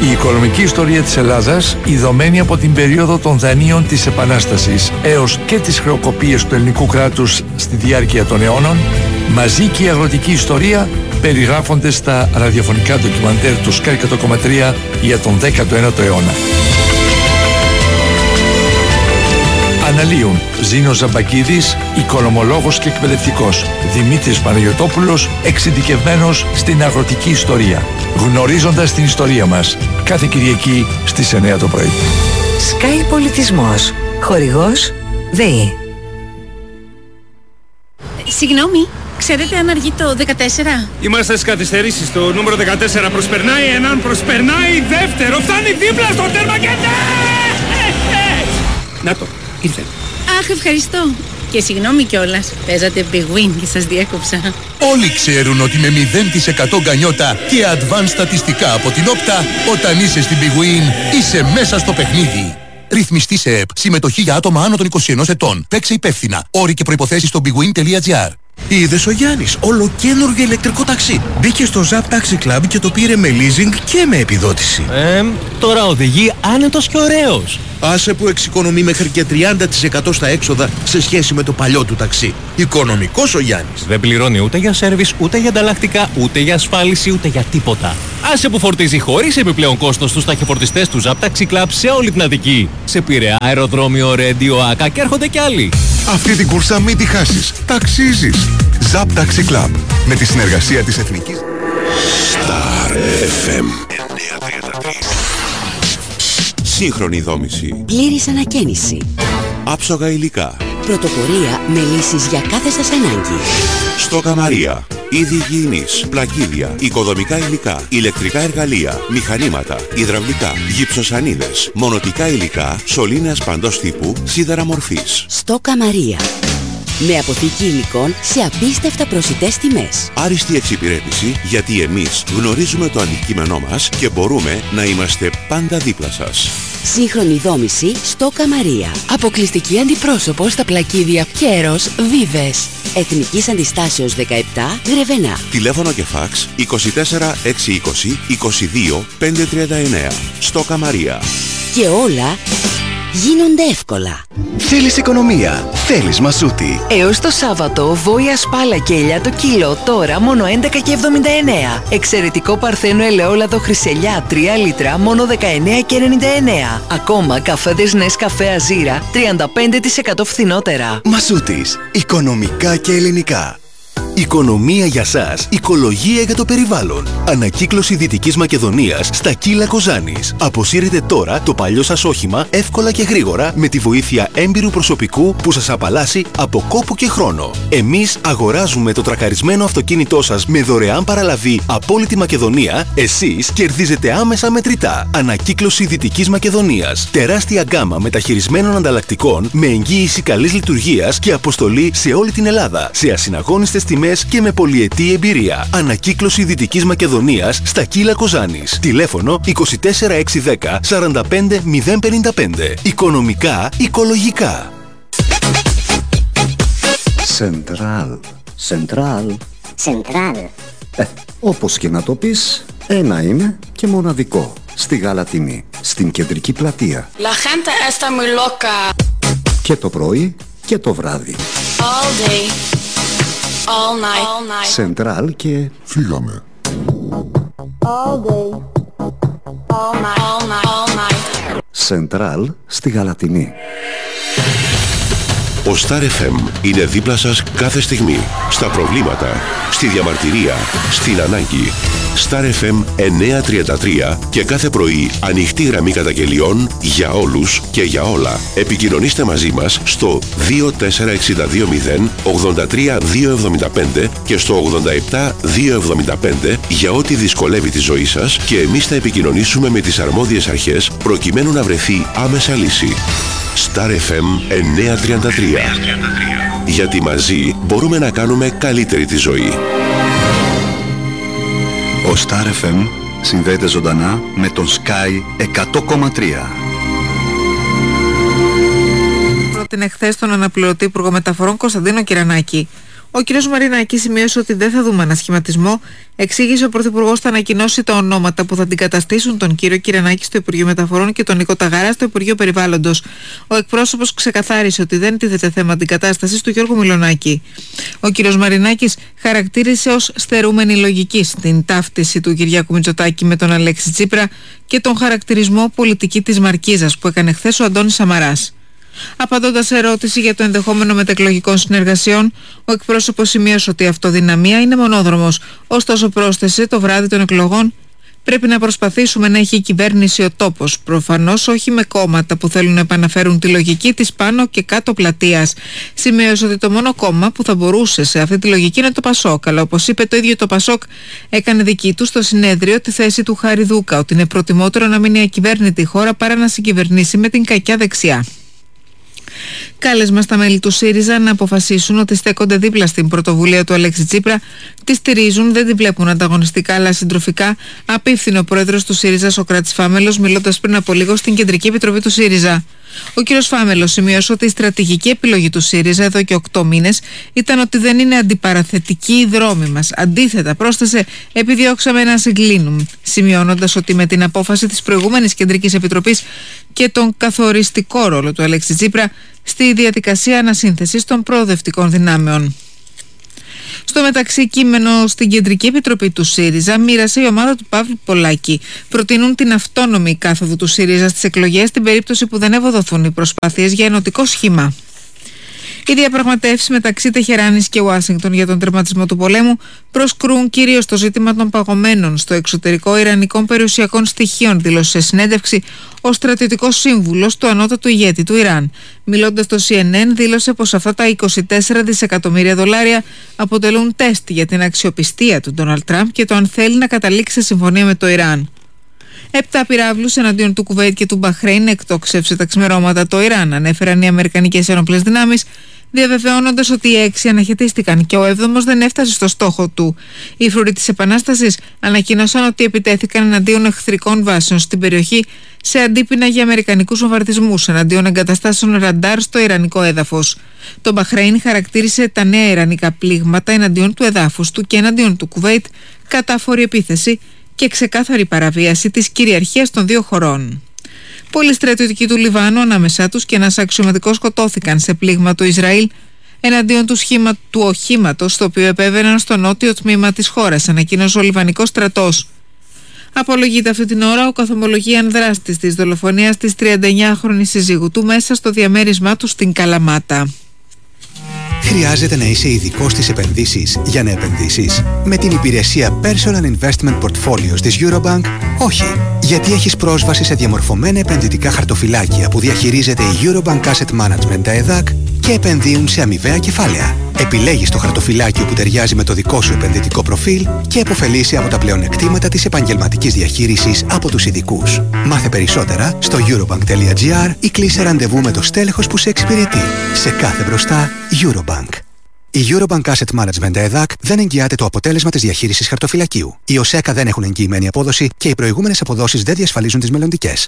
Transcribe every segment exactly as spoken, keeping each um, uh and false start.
Η οικονομική ιστορία της Ελλάδας, ειδωμένη από την περίοδο των δανείων της Επανάστασης έως και τις χρεοκοπίες του ελληνικού κράτους στη διάρκεια των αιώνων, μαζί και η αγροτική ιστορία περιγράφονται στα ραδιοφωνικά ντοκιμαντέρ του Sky εκατό κόμμα τρία για τον δέκατο ένατο αιώνα. Αναλύουν Ζήνος Ζαμπακίδης, οικονομολόγος και εκπαιδευτικός, Δημήτρης Παναγιωτόπουλος, εξειδικευμένος στην αγροτική ιστορία. Γνωρίζοντας την ιστορία μας, κάθε Κυριακή στις εννιά το πρωί. Sky Πολιτισμός. Χορηγός ΔΕΗ. Συγγνώμη, ξέρετε αν αργεί το δεκατέσσερα? Είμαστε στις καθυστερήσεις. Το νούμερο δεκατέσσερα προσπερνάει έναν, προσπερνάει δεύτερο, φτάνει δίπλα στο τέρμα και ναι! Να το, ήρθε. Αχ, ευχαριστώ. Και συγγνώμη κιόλας, παίζατε Big Win και σας διέκοψα. Όλοι ξέρουν ότι με μηδέν τοις εκατό γκανιότα και advanced στατιστικά από την Όπτα, όταν είσαι στην Big Win, είσαι μέσα στο παιχνίδι. Ρυθμιστή σε ΕΠ. Συμμετοχή για άτομα άνω των είκοσι ενός ετών. Παίξε υπεύθυνα. Όροι και προϋποθέσεις στο bigwin τελεία gr. Είδες ο Γιάννης, ολοκαίνουργιο ηλεκτρικό ταξί. Μπήκε στο Zap Taxi Club και το πήρε με leasing και με επιδότηση. Ε, τώρα οδηγεί άνετος και ωραίος. Άσε που εξοικονομεί μέχρι και τριάντα τοις εκατό στα έξοδα σε σχέση με το παλιό του ταξί. Οικονομικός ο Γιάννης. Δεν πληρώνει ούτε για σέρβις, ούτε για ανταλλακτικά, ούτε για ασφάλιση, ούτε για τίποτα. Άσε που φορτίζει χωρίς επιπλέον κόστος στους ταχυφορτιστές του Zap Taxi Club σε όλη την Αττική. Σε Πειραιά, αεροδρόμιο, Ρέντιο, Άκα και έρχονται κι άλλοι. Αυτή την κούρσα μην τη χάσεις. Ταξίζεις. Zap Taxi Club. Με τη συνεργασία της Εθνικής Star εφ εμ εννιακόσια τριάντα τρία. Σύγχρονη δόμηση. Πλήρης ανακαίνιση. Άψογα υλικά. Πρωτοπορία με λύσεις για κάθε σας ανάγκη. Στόκα Μαρία. Είδη υγιεινής, πλακίδια, οικοδομικά υλικά, ηλεκτρικά εργαλεία, μηχανήματα, υδραυλικά, γυψοσανίδες, μονοτικά υλικά, σωλήνες παντός τύπου, σίδερα μορφής. Στόκα Μαρία. Με αποθήκη υλικών σε απίστευτα προσιτές τιμές. Άριστη εξυπηρέτηση, γιατί εμείς γνωρίζουμε το αντικείμενό μας και μπορούμε να είμαστε πάντα δίπλα σας. Σύγχρονη δόμηση Στόκα Μαρία. Αποκλειστική αντιπρόσωπο στα πλακίδια Κέρος Βίβες. Εθνικής Αντιστάσεως δεκαεπτά, Γρεβενά. Τηλέφωνο και φάξ είκοσι τέσσερα εξακόσια είκοσι είκοσι δύο πεντακόσια τριάντα εννέα. Στόκα Μαρία. Και όλα γίνονται εύκολα. Θέλεις οικονομία, θέλεις Μασούτη. Έως το Σάββατο, βόηα σπάλα και ελιά το κιλό, τώρα μόνο έντεκα και εβδομήντα εννέα. Εξαιρετικό παρθένο ελαιόλαδο χρυσελιά τρία λίτρα, μόνο δεκαεννέα και ενενήντα εννέα. Ακόμα καφέδες Νεσκαφέ Αζίρα, τριάντα πέντε τοις εκατό φθηνότερα. Μασούτης, οικονομικά και ελληνικά. Οικονομία για σας, οικολογία για το περιβάλλον. Ανακύκλωση Δυτικής Μακεδονίας στα Κύλα Κοζάνης. Αποσύρετε τώρα το παλιό σας όχημα εύκολα και γρήγορα με τη βοήθεια έμπειρου προσωπικού που σας απαλλάσσει από κόπο και χρόνο. Εμείς αγοράζουμε το τρακαρισμένο αυτοκίνητό σας με δωρεάν παραλαβή από όλη τη Μακεδονία. Εσείς κερδίζετε άμεσα μετρητά. Ανακύκλωση Δυτικής Μακεδονίας. Τεράστια γκάμα μεταχειρισμένων ανταλλακτικών με εγγύηση καλής λειτουργίας και αποστολή σε όλη την Ελλάδα. Σε ασυναγώνιστες τιμές και με πολυετή εμπειρία. Ανακύκλωση Δυτικής Μακεδονίας στα Κύλα Κοζάνης. Τηλέφωνο είκοσι τέσσερα εξακόσια δέκα σαράντα πέντε μηδέν πενήντα πέντε. Οικονομικά, οικολογικά. Σεντράλ. Σεντράλ. Σεντράλ. Ε, όπως και να το πεις, ένα είναι και μοναδικό. Στη Γαλατινή, στην κεντρική πλατεία. La gente está muy loca. Και το πρωί και το βράδυ. All day. All night. All night. Σεντράλ και... Φύγαμε. All day. All night. All night. All night. Σεντράλ στη Γαλατινή. Ο Star εφ εμ είναι δίπλα σας κάθε στιγμή. Στα προβλήματα, στη διαμαρτυρία, στην ανάγκη. Star εφ εμ εννιακόσια τριάντα τρία και κάθε πρωί ανοιχτή γραμμή καταγγελιών για όλους και για όλα. Επικοινωνήστε μαζί μας στο δύο τέσσερα έξι δύο μηδέν ογδόντα τρία διακόσια εβδομήντα πέντε και στο ογδόντα επτά διακόσια εβδομήντα πέντε για ό,τι δυσκολεύει τη ζωή σας και εμείς θα επικοινωνήσουμε με τις αρμόδιες αρχές προκειμένου να βρεθεί άμεσα λύση. Star εφ εμ εννιακόσια τριάντα τρία. Γιατί μαζί μπορούμε να κάνουμε καλύτερη τη ζωή. Ο Star εφ εμ συνδέεται ζωντανά με τον Sky εκατό κόμμα τρία. Πρότεινε χθες τον αναπληρωτή Υπουργό Μεταφορών Κωνσταντίνο Κυρανάκη. Ο κ. Μαρινάκης σημείωσε ότι δεν θα δούμε ανασχηματισμό. Εξήγησε ο Πρωθυπουργός θα ανακοινώσει τα ονόματα που θα αντικαταστήσουν τον κύριο Κυρανάκη στο Υπουργείο Μεταφορών και τον Νίκο Ταγαρά στο Υπουργείο Περιβάλλοντος. Ο εκπρόσωπος ξεκαθάρισε ότι δεν τίθεται θέμα αντικατάστασης του Γιώργου Μιλονάκη. Ο κ. Μαρινάκης χαρακτήρισε ως στερούμενη λογική στην ταύτιση του Κυριάκου Μητσοτάκη με τον Αλέξη Τσίπρα και τον χαρακτηρισμό πολιτική της Μαρκίζας που έκανε χθες ο Αντώνης Σαμαράς. Απαντώντας σε ερώτηση για το ενδεχόμενο μετεκλογικών συνεργασιών, ο εκπρόσωπος σημείωσε ότι η αυτοδυναμία είναι μονόδρομος. Ωστόσο, πρόσθεσε το βράδυ των εκλογών: πρέπει να προσπαθήσουμε να έχει η κυβέρνηση ο τόπος. Προφανώς όχι με κόμματα που θέλουν να επαναφέρουν τη λογική της πάνω και κάτω πλατείας. Σημείωσε ότι το μόνο κόμμα που θα μπορούσε σε αυτή τη λογική είναι το Πασόκ. Αλλά όπως είπε το ίδιο το Πασόκ, έκανε δική του στο συνέδριο τη θέση του Χάρη Δούκα, ότι είναι προτιμότερο να μείνει ακυβέρνητη η χώρα παρά να συγκυβερνήσει με την κακιά δεξιά. Κάλεσμα στα μέλη του ΣΥΡΙΖΑ να αποφασίσουν ότι στέκονται δίπλα στην πρωτοβουλία του Αλέξη Τσίπρα, τη στηρίζουν, δεν την βλέπουν ανταγωνιστικά αλλά συντροφικά, απίφθηνε ο πρόεδρος του ΣΥΡΙΖΑ Σωκράτης Φάμελος, μιλώντας πριν από λίγο στην Κεντρική Επιτροπή του ΣΥΡΙΖΑ. Ο κ. Φάμελος σημείωσε ότι η στρατηγική επιλογή του ΣΥΡΙΖΑ εδώ και οκτώ μήνες ήταν ότι δεν είναι αντιπαραθετική η δρόμη μας. Αντίθετα, πρόσθεσε, επιδιώξαμε να συγκλίνουν, σημειώνοντας ότι με την απόφαση της προηγούμενης Κεντρικής Επιτροπής και τον καθοριστικό ρόλο του Αλέξη Τσίπρα στη διαδικασία ανασύνθεσης των προοδευτικών δυνάμεων. Στο μεταξύ, κείμενο στην Κεντρική Επιτροπή του ΣΥΡΙΖΑ μοίρασε η ομάδα του Παύλου Πολάκη. Προτείνουν την αυτόνομη κάθοδο του ΣΥΡΙΖΑ στις εκλογές στην περίπτωση που δεν ευοδοθούν οι προσπάθειες για ενωτικό σχήμα. Οι διαπραγματεύσεις μεταξύ Τεχεράνης και Ουάσιγκτον για τον τερματισμό του πολέμου προσκρούν κυρίως το ζήτημα των παγωμένων στο εξωτερικό ιρανικών περιουσιακών στοιχείων, δήλωσε σε συνέντευξη ο στρατιωτικός σύμβουλος του ανώτατου ηγέτη του Ιράν. Μιλώντας στο σι εν εν, δήλωσε πως αυτά τα είκοσι τέσσερα δισεκατομμύρια δολάρια αποτελούν τεστ για την αξιοπιστία του Ντόναλντ Τραμπ και το αν θέλει να καταλήξει σε συμφωνία με το Ιράν. Επτά πυράβλους εναντίον του Κουβέιτ και του Μπαχρέιν εκτόξευσε τα ξημερώματα το Ιράν, ανέφεραν οι Αμερικανικές Ένοπλες Δυνάμεις, διαβεβαιώνοντας ότι οι έξι αναχαιτίστηκαν και ο έβδομος δεν έφτασε στο στόχο του. Οι φρουροί της Επανάστασης ανακοίνωσαν ότι επιτέθηκαν εναντίον εχθρικών βάσεων στην περιοχή σε αντίπεινα για αμερικανικούς βομβαρδισμούς εναντίον εγκαταστάσεων ραντάρ στο ιρανικό έδαφος. Το Μπαχρέιν χαρακτήρισε τα νέα ιρανικά πλήγματα εναντίον του εδάφους του και εναντίον του Κουβέιτ κατάφορη επίθεση και ξεκάθαρη παραβίαση της κυριαρχίας των δύο χωρών. Πολλοί στρατιωτικοί του Λιβάνου, ανάμεσά τους και ένας αξιωματικός, σκοτώθηκαν σε πλήγμα του Ισραήλ εναντίον του, σχήμα, του οχήματος το οποίο επέβαιναν στο νότιο τμήμα της χώρας, ανακοίνωσε ο Λιβανικός στρατός. Απολογείται αυτή την ώρα ο καθομολογίαν δράστης της δολοφονίας της τριανταεννιάχρονης συζύγου του μέσα στο διαμέρισμά του στην Καλαμάτα. Χρειάζεται να είσαι ειδικός στις επενδύσεις για να επενδύσεις? Με την υπηρεσία Personal Investment Portfolios της Eurobank, όχι. Γιατί έχεις πρόσβαση σε διαμορφωμένα επενδυτικά χαρτοφυλάκια που διαχειρίζεται η Eurobank Asset Management, τα ΕΔΑΚ, και επενδύουν σε αμοιβαία κεφάλαια. Επιλέγεις το χαρτοφυλάκιο που ταιριάζει με το δικό σου επενδυτικό προφίλ και επωφελείσαι από τα πλεονεκτήματα της επαγγελματικής διαχείρισης από τους ειδικούς. Μάθε περισσότερα στο eurobank.gr ή κλείσε ραντεβού με το στέλεχος που σε εξυπηρετεί. Σε κάθε μπροστά, Eurobank. Η Eurobank Asset Management ΕΔΑΚ δεν εγγυάται το αποτέλεσμα της διαχείρισης χαρτοφυλακίου. Οι ΟΣΕΚΑ δεν έχουν εγγυημένη απόδοση και οι προηγούμενες αποδόσεις δεν διασφαλίζουν τις μελλοντικές.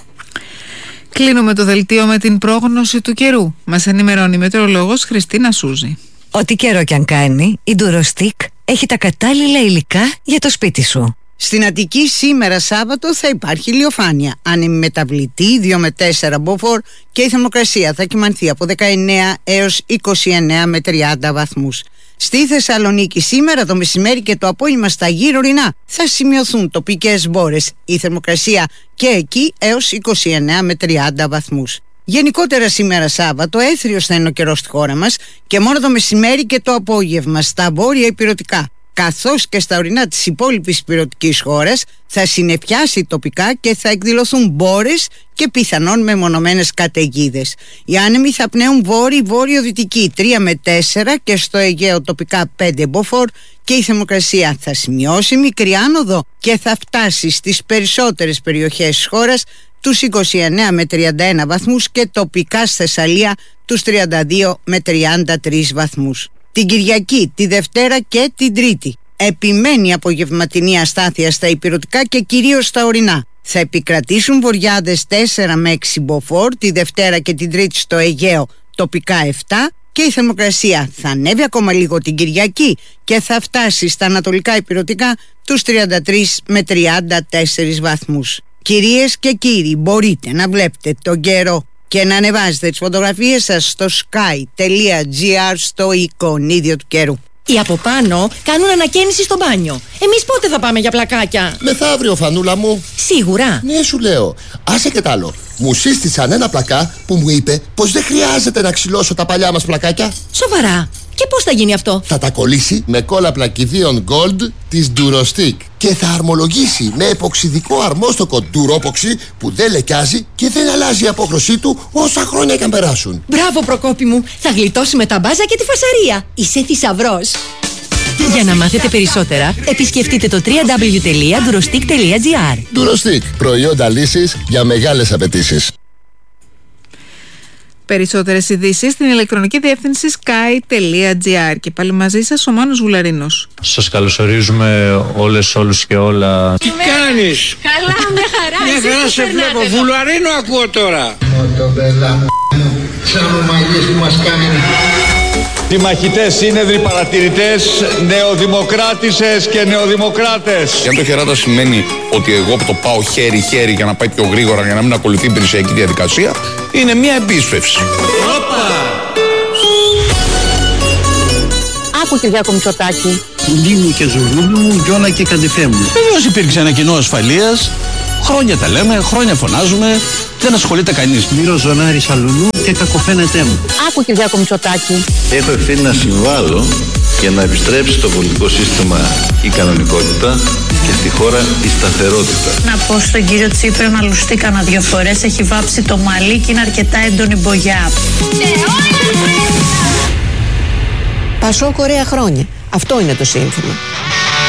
Κλείνουμε το δελτίο με την πρόγνωση του καιρού. Μας ενημερώνει η μετεωρολόγος Χριστίνα Σούζη. Ό,τι καιρό κι αν κάνει, η Ντουροστικ έχει τα κατάλληλα υλικά για το σπίτι σου. Στην Αττική σήμερα Σάββατο θα υπάρχει ηλιοφάνεια, ανεμιμεταβλητή δύο με τέσσερα μποφόρ και η θερμοκρασία θα κυμανθεί από δεκαεννέα έως είκοσι εννέα με τριάντα βαθμούς. Στη Θεσσαλονίκη σήμερα το μεσημέρι και το απόγευμα στα γύρω ορεινά θα σημειωθούν τοπικές μπόρες, η θερμοκρασία και εκεί έως είκοσι εννέα με τριάντα βαθμούς. Γενικότερα σήμερα Σάββατο έθριος θα είναι ο καιρός στη χώρα μας και μόνο το μεσημέρι και το απόγευμα στα βόρεια ηπειρωτικά, καθώς και στα ορεινά της υπόλοιπης ηπειρωτικής χώρας θα συννεφιάσει τοπικά και θα εκδηλωθούν μπόρες και πιθανόν μεμονωμένες καταιγίδες. Οι άνεμοι θα πνέουν βόρειο-βόρειο-δυτική τρία με τέσσερα και στο Αιγαίο τοπικά πέντε μποφόρ και η θερμοκρασία θα σημειώσει μικρή άνοδο και θα φτάσει στις περισσότερες περιοχές της χώρας τους είκοσι εννέα με τριάντα ένα βαθμούς και τοπικά στη Θεσσαλία τους τριάντα δύο με τριάντα τρεις βαθμούς. Την Κυριακή, τη Δευτέρα και την Τρίτη επιμένει απογευματινή αστάθεια στα ηπειρωτικά και κυρίως στα ορεινά. Θα επικρατήσουν βοριάδες τέσσερα με έξι μποφόρ τη Δευτέρα και την Τρίτη στο Αιγαίο τοπικά επτά και η θερμοκρασία θα ανέβει ακόμα λίγο την Κυριακή και θα φτάσει στα ανατολικά ηπειρωτικά τους τριάντα τρεις με τριάντα τέσσερις βαθμούς. Κυρίες και κύριοι, μπορείτε να βλέπετε τον καιρό και να ανεβάζετε τις φωτογραφίες σας στο sky.gr στο εικονίδιο του καιρού. Οι από πάνω κάνουν ανακαίνιση στο μπάνιο. Εμείς πότε θα πάμε για πλακάκια? Μεθαύριο, φανούλα μου. Σίγουρα? Ναι, σου λέω. Άσε και τ' άλλο. Μου σύστησαν ένα πλακά που μου είπε πως δεν χρειάζεται να ξυλώσω τα παλιά μας πλακάκια. Σοβαρά? Και πώς θα γίνει αυτό? Θα τα κολλήσει με κόλλα πλακιδίων Gold της Durostick και θα αρμολογήσει με εποξιδικό αρμόστοκο Duropoxy που δεν λεκιάζει και δεν αλλάζει η απόχρωσή του όσα χρόνια και αν περάσουν. Μπράβο, Προκόπη μου! Θα γλιτώσουμε τα μπάζα και τη φασαρία. Είσαι θησαυρός. Για να μάθετε περισσότερα, επισκεφτείτε το double-u double-u double-u τελεία durostick τελεία gr. Durostick, προϊόντα λύσης για μεγάλες απαιτήσεις. Περισσότερες ειδήσεις στην ηλεκτρονική διεύθυνση sky.gr. Και πάλι μαζί σας ο Μάνος Βουλαρίνος. Σας καλωσορίζουμε όλες, όλους και όλα. Τι κάνεις? Καλά, με χαρά. Μια χαρά σε βλέπω. Βουλαρίνο ακούω τώρα. Μοτομπέλα μου, σαν ομαγείς που μας κάνει. Συμμαχητές, σύνεδροι, παρατηρητές, νεοδημοκράτησες και νεοδημοκράτες. Και αν το χεράτα σημαίνει ότι εγώ το πάω χέρι-χέρι για να πάει πιο γρήγορα για να μην ακολουθεί η υπηρεσιακή διαδικασία, είναι μια επίσπευση. Άκου, Κυριάκο Μητσοτάκη. Λί μου και ζουλούλου μου, γιώνα και καντιφέ μου. Βεβαίως υπήρξε ένα κοινό ασφαλείας. Χρόνια τα λέμε, χρόνια φωνάζουμε. Δεν ασχολείται κανείς. Μύρο ζωνάρι σαλουνού και κακοφαίνεται μου. Άκου, Κυριάκο Μητσοτάκη. Έχω ευθύνη να συμβάλλω για να επιστρέψει στο πολιτικό σύστημα η κανονικότητα και στη χώρα η σταθερότητα. Να πω στον κύριο Τσίπρα να λουστεί κανένα δύο φορές. Έχει βάψει το μαλλί και είναι αρκετά έντονη μπογιά. Πασό Κορέα χρόνια. Αυτό είναι το σύνθημα.